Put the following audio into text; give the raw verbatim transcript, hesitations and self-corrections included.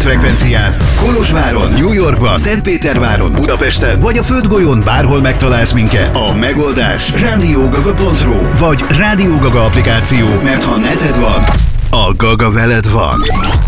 frekvencián Kolozsváron, New Yorkban, Szentpéterváron, Budapesten vagy a Földgolyón bárhol megtalálsz minket. A megoldás rádiógaga pont ru vagy Rádió Gaga applikáció, mert ha neted van, a Gaga veled van.